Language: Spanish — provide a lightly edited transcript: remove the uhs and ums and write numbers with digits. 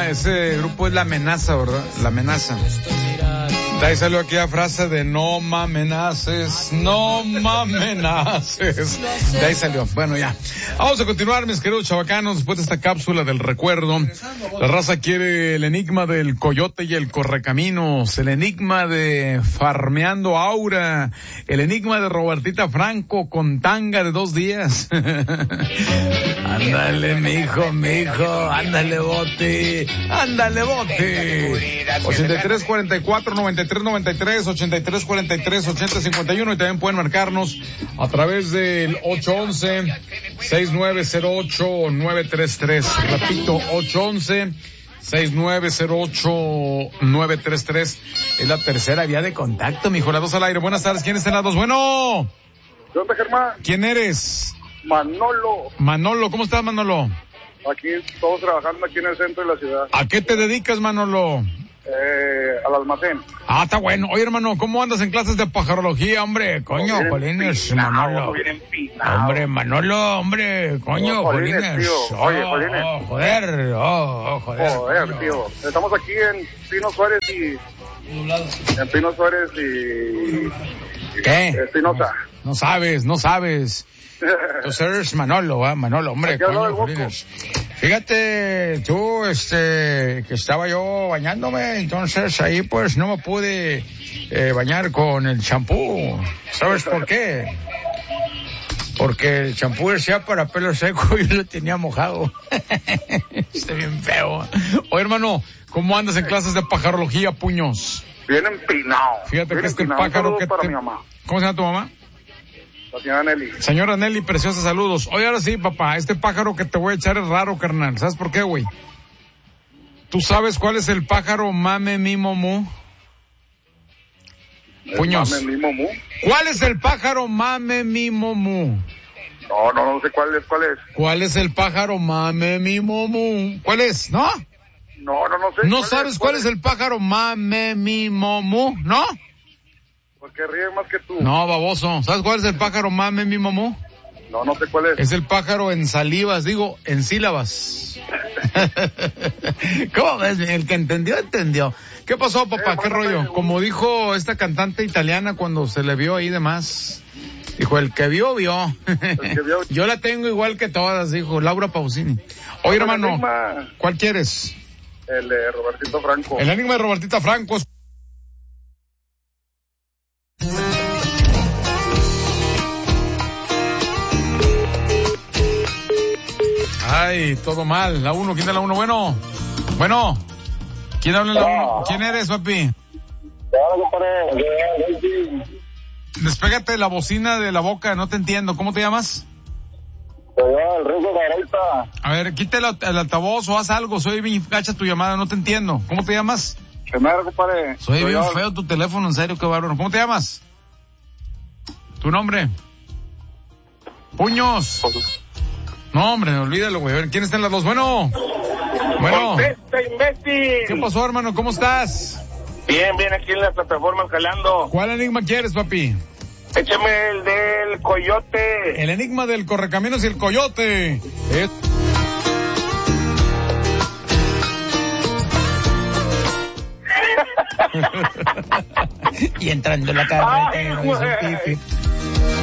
ese grupo es La Amenaza, ¿verdad? La Amenaza. De ahí salió aquella frase de no mamenaces, no mamenaces. De ahí salió. Bueno, ya. Vamos a continuar, mis queridos chavacanos, después de esta cápsula del recuerdo. La raza quiere el enigma del coyote y el correcaminos, el enigma de Farmeando Aura, el enigma de Robertita Franco con tanga de 2 días. Ándale, mijo, ándale, bote, 8344-9393, 8343-8051, y también pueden marcarnos a través del 811-6908-933. Repito, 811-6908-933. Es la tercera vía de contacto, mijo. Las 2 al aire. Buenas tardes. ¿Quién está en las 2? Bueno. ¿Qué onda, Germán? ¿Quién eres? Manolo, ¿cómo estás, Manolo? Aquí, todos trabajando aquí en el centro de la ciudad. ¿A qué te dedicas, Manolo? Al almacén. Ah, está bueno. Oye, hermano, ¿cómo andas en clases de pajarología, hombre? Coño, jolines, Manolo. Hombre, Manolo, hombre, coño, jolines. Oye, jolines. Joder. Joder, tío. Estamos aquí en Pino Suárez y... ¿Qué? Espinosa. No sabes. Entonces eres Manolo, hombre, coño, jolines. Fíjate, tú, que estaba yo bañándome, entonces ahí pues no me pude bañar con el champú. ¿Sabes por qué? Porque el champú decía para pelo seco y yo lo tenía mojado. Está bien feo. Oye, hermano, ¿cómo andas en clases de pajarología, puños? Bien empinado. Fíjate que este pájaro que para mi mamá. ¿Cómo se llama tu mamá? La señora Nelly. Señora Nelly, preciosa, saludos. Oye, ahora sí, papá, este pájaro que te voy a echar es raro, carnal. ¿Sabes por qué, güey? ¿Tú sabes cuál es el pájaro mame mimo mu? Puños. Mame mimo mu. ¿Cuál es el pájaro mame mimo mu? No sé cuál es. ¿Cuál es el pájaro mame mimo mu? ¿Cuál es? ¿No? No sé. ¿No sabes cuál es el pájaro mame mimo mu? ¿No? Porque ríe más que tú. No, baboso. ¿Sabes cuál es el pájaro mame mimo mu? No sé cuál es. Es el pájaro en salivas, en sílabas. ¿Cómo ves? El que entendió. ¿Qué pasó, papá? ¿Qué rollo? Como dijo esta cantante italiana cuando se le vio ahí de más. Dijo, el que vio. Yo la tengo igual que todas, dijo Laura Pausini. Oye, hermano, ¿cuál quieres? El de Robertito Franco. El enigma de Robertita Franco. Ay, todo mal. La 1, ¿quién da la 1? Bueno. ¿Quién habla en la 1? ¿Quién eres, papi? Despégate de la bocina de la boca, no te entiendo. ¿Cómo te llamas? El Rico Gareita. A ver, quítale el altavoz o haz algo. Soy bien gacha tu llamada, no te entiendo. ¿Cómo te llamas? Compadre. Soy bien feo tu teléfono, en serio, qué bárbaro. ¿Cómo te llamas? ¿Tu nombre? Puños. No, hombre, olvídalo, güey. A ver, ¿quién está en las 2? Bueno. Contesta, imbécil. ¿Qué pasó, hermano? ¿Cómo estás? Bien, aquí en la plataforma jalando. ¿Cuál enigma quieres, papi? Échame el del coyote. El enigma del correcaminos y el coyote. Y entrando en la carretera.